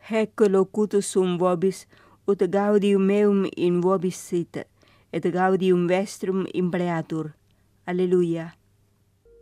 Haec locutus sum vobis, ut gaudium meum in vobis sit, et gaudium vestrum impreatur. Alleluia.